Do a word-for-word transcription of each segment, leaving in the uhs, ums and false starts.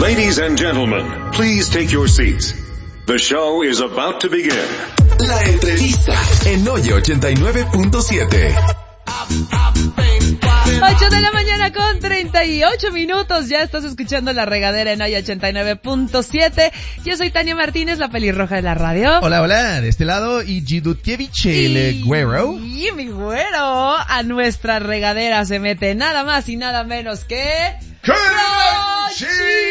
Ladies and gentlemen, please take your seats. The show is about to begin. La entrevista en Oye ochenta y nueve punto siete. ocho de la mañana con treinta y ocho minutos. Ya estás escuchando La Regadera en Oye ochenta y nueve punto siete. Yo soy Tania Martínez, la pelirroja de la radio. Hola, hola, de este lado, y Gidutkiewicz, el güero. Y mi güero a nuestra regadera se mete nada más y nada menos que... ¡Crunchy!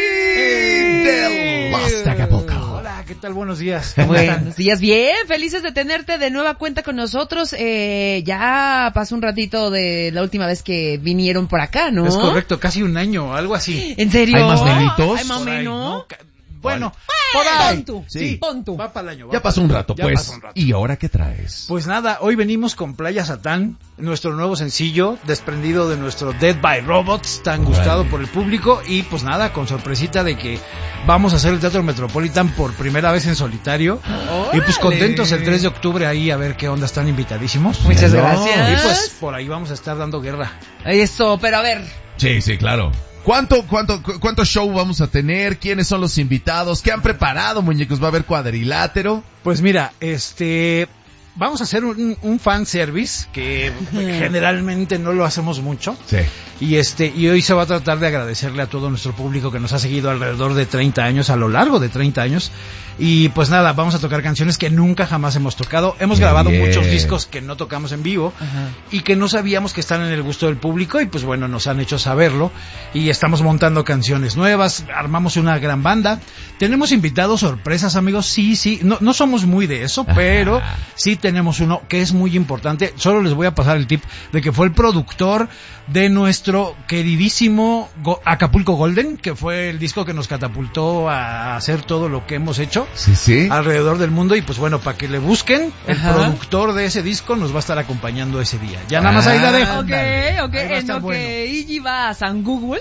Del Los Acapulco. Hola, ¿qué tal? Buenos días. Buenos días, bien, felices de tenerte de nueva cuenta con nosotros. Eh, ya pasó un ratito de la última vez que vinieron por acá, ¿no? Es correcto, casi un año, algo así. ¿En serio? ¿Hay más nenitos? ¿Hay más o menos? Bueno, por ahí. Pon tú, Sí, sí, pon tú. Va para el año. Ya pasó un rato, ya pues. pasó un rato. ¿Y ahora qué traes? Pues nada, hoy venimos con Playa Satán, nuestro nuevo sencillo, desprendido de nuestro Dead by Robots, tan gustado Vale. por el público. Y pues nada, con sorpresita de que vamos a hacer el Teatro Metropolitan por primera vez en solitario. ¡Órale! Y pues contentos el tres de octubre ahí a ver qué onda, están invitadísimos. Muchas No. gracias. Y pues por ahí vamos a estar dando guerra. Eso, pero a ver, Sí, sí, claro. ¿Cuánto, cuánto, cu- cuánto show vamos a tener? ¿Quiénes son los invitados? ¿Qué han preparado, muñecos? ¿Va a haber cuadrilátero? Pues mira, este... vamos a hacer un, un fan service que generalmente no lo hacemos mucho. Sí. Y este y hoy se va a tratar de agradecerle a todo nuestro público que nos ha seguido alrededor de treinta años, a lo largo de treinta años. Y pues nada, vamos a tocar canciones que nunca jamás hemos tocado. Hemos Qué grabado bien. muchos discos que no tocamos en vivo. Ajá. Y que no sabíamos que están en el gusto del público. Y pues bueno, nos han hecho saberlo. Y estamos montando canciones nuevas. Armamos una gran banda. Tenemos invitados sorpresas, amigos. Sí, sí. No, no somos muy de eso, pero sí tenemos uno que es muy importante. Solo les voy a pasar el tip de que fue el productor de nuestro queridísimo Go- Acapulco Golden, que fue el disco que nos catapultó a hacer todo lo que hemos hecho Sí, sí. alrededor del mundo. Y pues bueno, para que le busquen, el Ajá. productor de ese disco nos va a estar acompañando ese día. Ya nada más ahí la dejo. Ok, ok, Ahí va a en estar lo bueno. que Iggy va a San Google.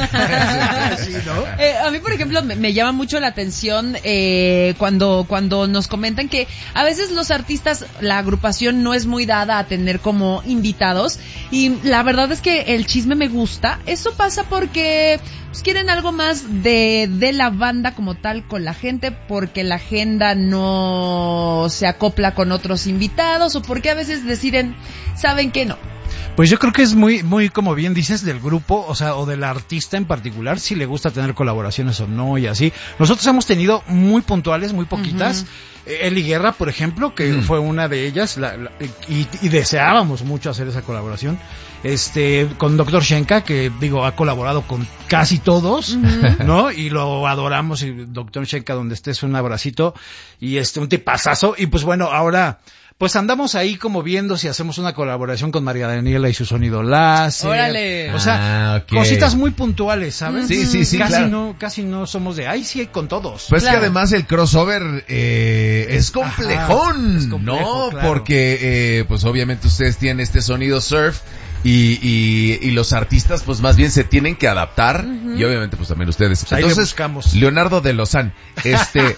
Sí, ¿no? Eh, a mí, por ejemplo, me, me llama mucho la atención eh, cuando cuando nos comentan que a veces los artistas, la agrupación no es muy dada a tener como invitados, y la verdad es que el chisme me gusta. Eso pasa porque pues, quieren algo más de, de la banda como tal con la gente, porque la agenda no se acopla con otros invitados, o porque a veces deciden, saben que no. Pues yo creo que es muy, muy, como bien dices, del grupo, o sea, o del artista en particular, si le gusta tener colaboraciones o no, y así. Nosotros hemos tenido muy puntuales, muy poquitas. Uh-huh. Eh, Eli Guerra, por ejemplo, que uh-huh. fue una de ellas, la, la, y, y deseábamos mucho hacer esa colaboración. Este, con doctor Shenka, que digo, ha colaborado con casi todos, uh-huh. ¿no? Y lo adoramos, y doctor Shenka, donde estés, un abracito, y este, un tipazazo. Y pues bueno, ahora... pues andamos ahí como viendo si hacemos una colaboración con María Daniela y su sonido láser. ¡Órale! O sea, ah, okay. cositas muy puntuales, ¿sabes? Sí, sí, sí, casi claro. no, casi no somos de, ay, sí, con todos. Pues claro. que además el crossover eh, es complejón, Ajá, es complejo, ¿no? claro. Porque, eh, pues obviamente ustedes tienen este sonido surf y, y, y los artistas, pues más bien se tienen que adaptar, uh-huh. y obviamente pues también ustedes. Pues ahí entonces, le buscamos. Leonardo de Lozán, este...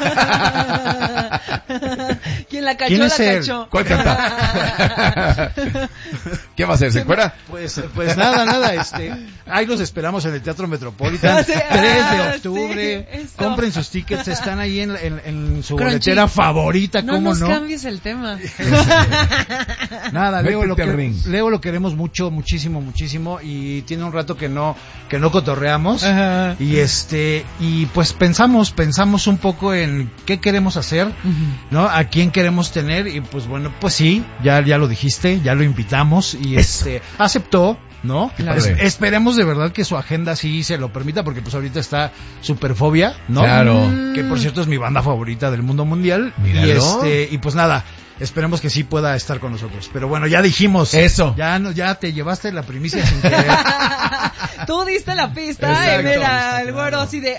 ¿Quién la cachó? ¿Quién es la él? cachó. ¿Cuál canta? ¿Qué va a hacer? ¿Se encuera? Pues, pues nada, nada, este, ahí los esperamos en el Teatro Metropolitan, Sí, tres ah, de octubre, sí, eso. compren sus tickets, están ahí en, en, en su Crunchy. boletera favorita, No ¿cómo nos no? cambies el tema. Nada, Leo lo, Métete al que, ring. Leo lo queremos mucho, muchísimo, muchísimo, y tiene un rato que no, que no cotorreamos. Ajá. Y este, y pues pensamos, pensamos un poco en qué queremos hacer, Uh-huh. ¿no? A quién queremos tener, y pues bueno, pues sí, ya, ya lo dijiste, ya lo invitamos, y este, aceptó, ¿no? Claro. Es- esperemos de verdad que su agenda sí se lo permita, porque pues ahorita está Superfobia, ¿no? Claro. Que por cierto es mi banda favorita del mundo mundial. Míralo. Y este, y pues nada, esperemos que sí pueda estar con nosotros. Pero bueno, ya dijimos. Eso. Ya no, ya te llevaste la primicia sin querer. Tú diste la pista, Exacto. y mira, el güero así de, ay, perro,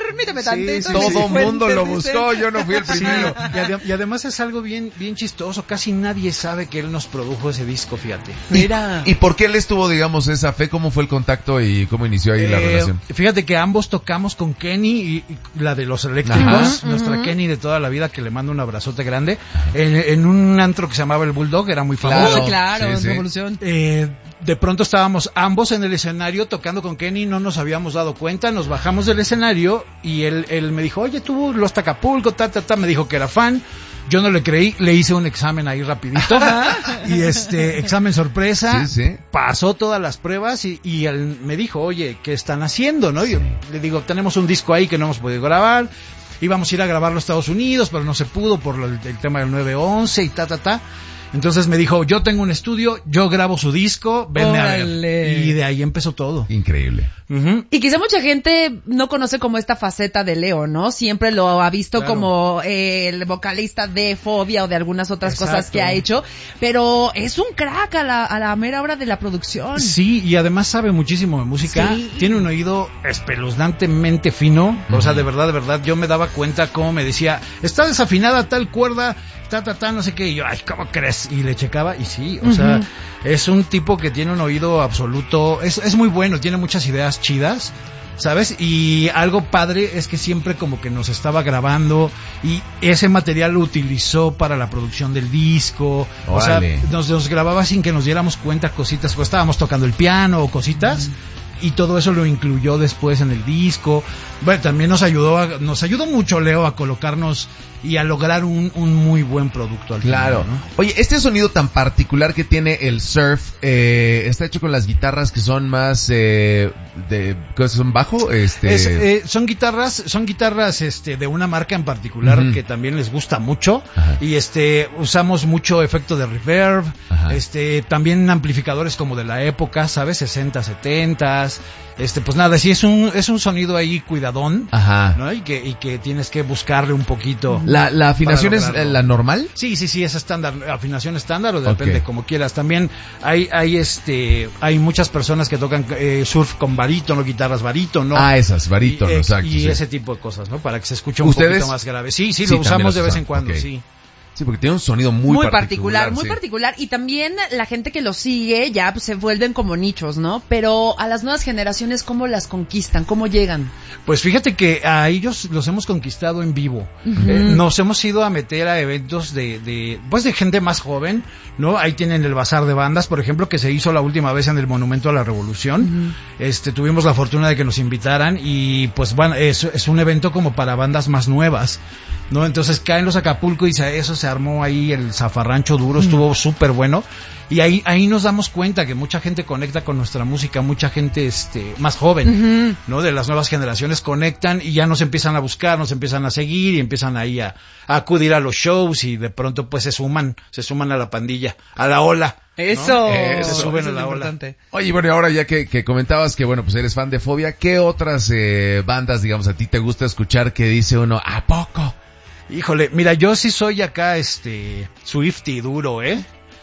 permíteme Sí, tantito. sí, Todo sí. mundo lo Fuentes, buscó, yo no fui el Sí, primero. y, ade- y además es algo bien, bien chistoso. Casi nadie sabe que él nos produjo ese disco, fíjate. Mira. ¿Y por qué él estuvo, digamos, esa fe? ¿Cómo fue el contacto y cómo inició ahí la Eh, relación? Fíjate que ambos tocamos con Kenny y, y la de los eléctricos, Ajá. nuestra Ujú. Kenny de toda la vida, que le mando un abrazote grande, en, en un antro que se llamaba el Bulldog, era muy famoso. Uy, claro, Sí, sí. revolución. Eh, de pronto estábamos ambos en el escenario tocando con Kenny, no nos habíamos dado cuenta, nos bajamos del escenario y él, él me dijo, oye, tú, Los Tacapulco, ta, ta, ta, me dijo que era fan. Yo no le creí, le hice un examen ahí rapidito y este examen sorpresa, Sí, sí. pasó todas las pruebas y, y él me dijo, oye, ¿qué están haciendo? ¿No? Y yo le digo, tenemos un disco ahí que no hemos podido grabar, íbamos a ir a grabarlo a Estados Unidos, pero no se pudo por lo- el, el tema del nueve once y ta, ta, ta. Entonces me dijo, yo tengo un estudio, yo grabo su disco, venme a ver. Órale. Y de ahí empezó todo. Increíble. Ujú. Y quizá mucha gente no conoce como esta faceta de Leo, ¿no? Siempre lo ha visto Claro. como eh, el vocalista de Fobia o de algunas otras Exacto. cosas que ha hecho, pero es un crack a la, a la mera hora de la producción. Sí, y además sabe muchísimo de música, Sí. tiene un oído espeluznantemente fino, o sea, de verdad, de verdad, yo me daba cuenta cómo me decía, está desafinada tal cuerda, ta, ta, ta, no sé qué, y yo, ay, ¿cómo crees? Y le checaba, y sí, o sea, es un tipo que tiene un oído absoluto, es, es muy bueno, tiene muchas ideas chidas, ¿sabes? Y algo padre es que siempre como que nos estaba grabando y ese material lo utilizó para la producción del disco. O sea, Órale. nos, nos grababa sin que nos diéramos cuenta cositas, pues estábamos tocando el piano o cositas. Y todo eso lo incluyó después en el disco. Bueno, también nos ayudó, a- nos ayudó mucho Leo a colocarnos y a lograr un, un muy buen producto al Claro. final, ¿no? Oye, este sonido tan particular que tiene el surf, eh, está hecho con las guitarras que son más, eh, de, ¿qué son bajo? Este, Es, eh, son guitarras, son guitarras este de una marca en particular Ujú. que también les gusta mucho. Ajá. Y este usamos mucho efecto de reverb, Ajá. este también amplificadores como de la época, ¿sabes? sesenta, setenta. Este pues nada, sí es un es un sonido ahí cuidadón, Ajá. ¿no? Y que y que tienes que buscarle un poquito. La, la afinación Para es lograrlo. eh, la normal. Sí, sí, sí, es estándar, afinación estándar o depende Ok. como quieras. También hay hay este hay muchas personas que tocan eh, surf con barítono, guitarras barítono. Ah, esas, barítono, y, ex- exacto. y sí. ese tipo de cosas, ¿no? Para que se escuche un ¿Ustedes? poquito más grave. Sí, sí, Sí, lo también usamos los de vez usan, en cuando, ok. sí. Sí, porque tiene un sonido muy, Muy, particular, muy sí. particular. Y también la gente que lo sigue ya pues, se vuelven como nichos, ¿no? Pero a las nuevas generaciones, ¿cómo las conquistan? ¿Cómo llegan? Pues fíjate que a ellos los hemos conquistado en vivo. Eh, nos hemos ido a meter a eventos de, de, pues de gente más joven, ¿no? Ahí tienen el Bazar de Bandas, por ejemplo, que se hizo la última vez en el Monumento a la Revolución. Este, tuvimos la fortuna de que nos invitaran y pues bueno, es, es un evento como para bandas más nuevas, ¿no? Entonces caen los Acapulco y se, eso se armó ahí el zafarrancho duro, estuvo súper bueno. Y ahí, ahí nos damos cuenta que mucha gente conecta con nuestra música, mucha gente este, más joven, ¿no? De las nuevas generaciones conectan y ya nos empiezan a buscar, nos empiezan a seguir y empiezan ahí a, a acudir a los shows y de pronto pues se suman, se suman a la pandilla, a la ola. ¿no? Eso. Eh, Eso, se suben eso a es la lo ola. importante. Oye, bueno, y ahora ya que, que comentabas que, bueno, pues eres fan de Fobia, ¿qué otras eh, bandas, digamos, a ti te gusta escuchar que dice uno, ¿a poco? Híjole, mira, yo sí soy acá este Swiftie duro, ¿eh?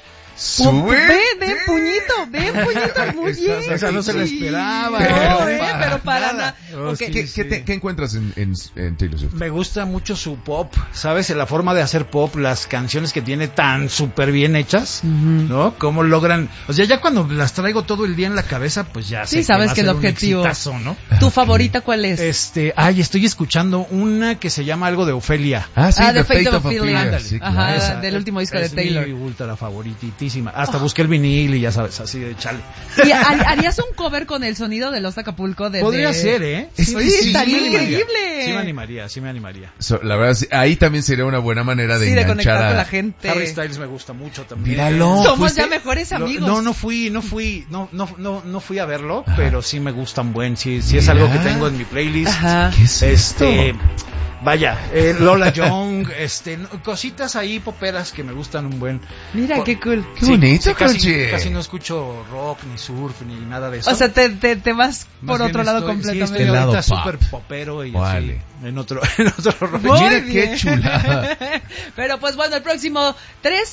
Pu- Ve, ve, puñito, ve, puñito, muy bien. O sea, no se lo Sí. esperaba. No, ¿eh? eh, pero para nada. Oh, Ok. sí, ¿Qué, sí. qué te- qué encuentras en, en, en Taylor Swift? Me gusta mucho su pop, ¿sabes? La forma de hacer pop, las canciones que tiene tan súper bien hechas, ¿no? Cómo logran... O sea, ya cuando las traigo todo el día en la cabeza, pues ya Sí, sé sabes va a que el ser un objetivo- exitazo, ¿no? ¿Tu favorita cuál es? Este, ay, estoy escuchando una que se llama algo de Ofelia. Ah, sí, Ah, The The Fate Fate of of Ophelia. Ophelia. Ándale. Sí, Ajá. claro. Esa, del último disco de es Taylor. mi ultra favoritísima. Hasta busqué el vinil y ya sabes, así de chale. ¿Y har- harías un cover con el sonido de los Acapulco? De, Podría de- ser, ¿eh? Sí, estaría me animaría. increíble. Sí me animaría, sí me animaría. So, la verdad, sí, ahí también sería una buena manera de Sí, de enganchar conectar a... con la gente. Harry Styles me gusta mucho también. Míralo. Somos ¿fuiste? ya mejores Lo- amigos. No, no fui, no fui, no, no, no, no fui a verlo, Ajá. pero sí me gustan buen, sí, sí es Mira. algo que tengo en mi playlist. Ajá. ¿Qué es Este, esto? vaya, eh, Lola Young, este, no- cositas ahí poperas que me gustan un buen. Mira, Por- qué cool. Qué bonito, casi, Crunchy. casi no escucho rock, ni surf, ni nada de eso. O sea, te, te, te vas Más por bien otro lado estoy- completamente. Sí, estoy Del lado ahorita pop. súper popero y Vale. así, en otro, en otro rollo. Muy Mira bien. qué chulada. Pero pues bueno, el próximo tres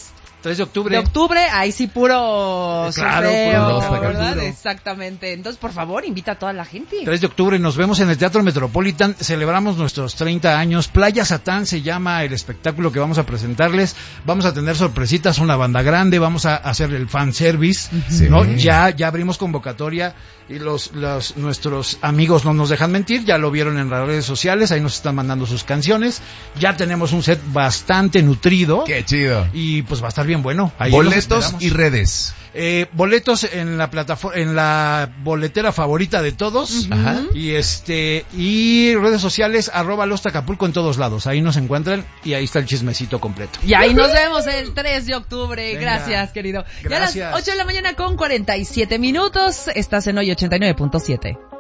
tres de octubre. De octubre, ahí sí puro Claro, surfeo, puro rock, ¿verdad? duro. Exactamente. Entonces, por favor, invita a toda la gente. tres de octubre nos vemos en el Teatro Metropolitan, celebramos nuestros treinta años, Playa Satán se llama el espectáculo que vamos a presentarles, vamos a tener sorpresitas, una banda grande, vamos a hacer el fanservice, Sí. ¿no? Ya, ya abrimos convocatoria y los, los, nuestros amigos no nos dejan mentir, ya lo vieron en las redes sociales, ahí nos están mandando sus canciones, ya tenemos un set bastante nutrido. Qué chido. Y pues va a estar bien bueno. Ahí los Boletos esperamos. y redes. Eh, boletos en la plataforma, en la boletera favorita de todos. Ajá. Y este, y redes sociales, arroba Los Acapulco en todos lados. Ahí nos encuentran y ahí está el chismecito completo. Y ahí nos vemos el tres de octubre. Venga. Gracias, querido. Gracias. Ya a las ocho de la mañana con cuarenta y siete minutos. Estás en Hoy ochenta y nueve punto siete.